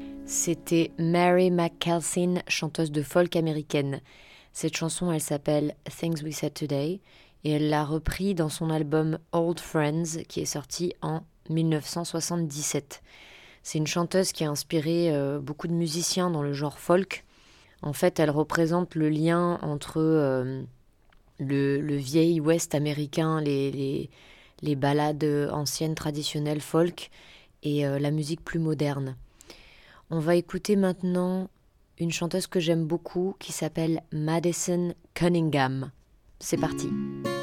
C'était Mary McCalsin, chanteuse de folk américaine. Cette chanson, elle s'appelle Things We Said Today et elle l'a repris dans son album Old Friends qui est sorti en 1977. C'est une chanteuse qui a inspiré beaucoup de musiciens dans le genre folk. En fait, elle représente le lien entre le vieil Ouest américain, les ballades anciennes traditionnelles folk et la musique plus moderne. On va écouter maintenant une chanteuse que j'aime beaucoup qui s'appelle Madison Cunningham. C'est parti.